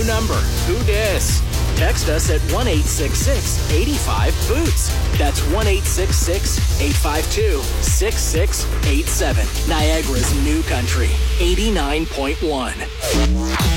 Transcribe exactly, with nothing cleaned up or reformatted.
new number, Who Dis? Text us at one eight six six, eight five, boots. That's one eight six six, eight five two, six six eight seven. Niagara's new country, eighty-nine point one.